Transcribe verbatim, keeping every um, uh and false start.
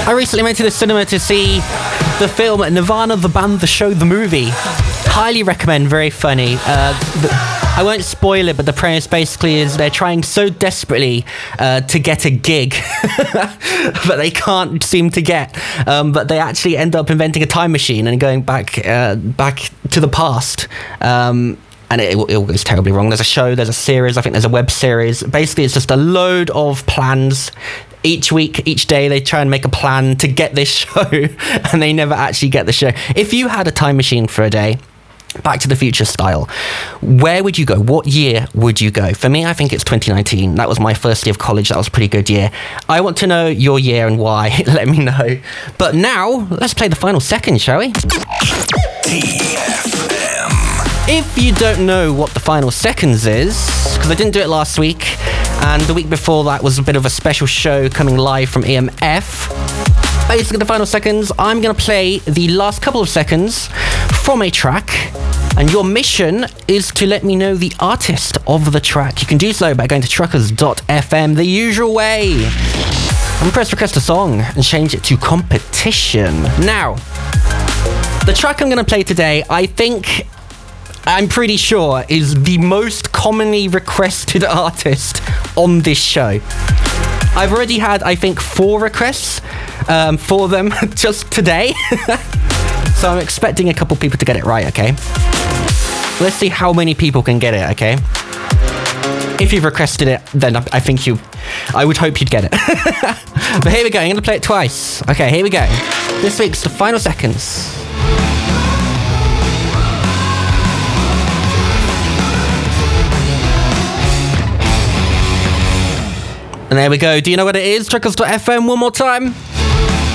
I recently went to the cinema to see the film Nirvana, the band, the show, the movie. Highly recommend, very funny. Uh, the, I won't spoil it, but the premise basically is they're trying so desperately uh, to get a gig, but they can't seem to get. Um, but they actually end up inventing a time machine and going back uh, back to the past. Um, and it, it all goes terribly wrong. There's a show, there's a series, I think there's a web series. Basically, it's just a load of plans. Each week, each day, they try and make a plan to get this show, and they never actually get the show. If you had a time machine for a day, Back to the Future style, where would you go? What year would you go? For me, I think it's twenty nineteen. That was my first year of college. That was a pretty good year. I want to know your year and why. Let me know. But now, let's play the final second, shall we? T F M. If you don't know what the final seconds is, because I didn't do it last week, and the week before that was a bit of a special show coming live from E M F. Basically, the final seconds, I'm going to play the last couple of seconds from a track, and your mission is to let me know the artist of the track. You can do so by going to truckers dot f m the usual way, and press request a song and change it to competition. Now, the track I'm going to play today, I think, I'm pretty sure, is the most commonly requested artist on this show. I've already had, I think, four requests um, for them just today. So I'm expecting a couple people to get it right, okay? Let's see how many people can get it, okay? If you've requested it, then I think you... I would hope you'd get it. But here we go, I'm going to play it twice. Okay, here we go. This week's the final seconds. And there we go. Do you know what it is? truckers dot f m one more time.